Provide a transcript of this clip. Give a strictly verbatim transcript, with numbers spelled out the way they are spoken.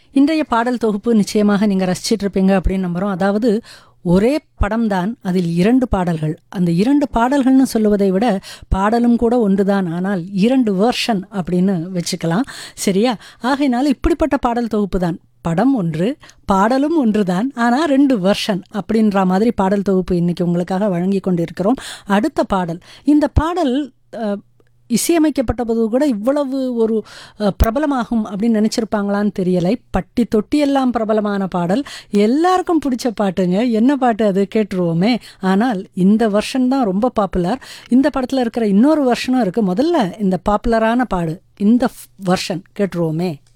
இன்றைய பாடல் தொகுப்பு நிச்சயமாக நீங்கள் ரசிச்சிட்டு இருப்பீங்க அப்படின்னு நம்புகிறோம். அதாவது ஒரே படம்தான், அதில் இரண்டு பாடல்கள். அந்த இரண்டு பாடல்கள்னு சொல்லுவதை விட பாடலும் கூட ஒன்றுதான், ஆனால் இரண்டு வேர்ஷன் அப்படின்னு வச்சுக்கலாம். சரியா? ஆகையினால இப்படிப்பட்ட பாடல் தொகுப்பு தான். படம் ஒன்று, பாடலும் ஒன்று தான், ஆனால் ரெண்டு வெர்ஷன் அப்படின்ற மாதிரி பாடல் தொகுப்பு இன்னைக்கு உங்களுக்காக வழங்கி கொண்டிருக்கிறோம். அடுத்த பாடல், இந்த பாடல் இசையமைக்கப்பட்டபோது கூட இவ்வளவு ஒரு பிரபலமாகும் அப்படின்னு நினச்சிருப்பாங்களான்னு தெரியலை. பட்டி தொட்டியெல்லாம் பிரபலமான பாடல், எல்லாருக்கும் பிடிச்ச பாட்டுங்க. என்ன பாட்டு அது கேட்டுருவோமே. ஆனால் இந்த வெர்ஷன் தான் ரொம்ப பாப்புலர். இந்த படத்தில் இருக்கிற இன்னொரு வெர்ஷனும் இருக்குது. முதல்ல இந்த பாப்புலரான பாடு, இந்த வெர்ஷன் கேட்டுருவோமே.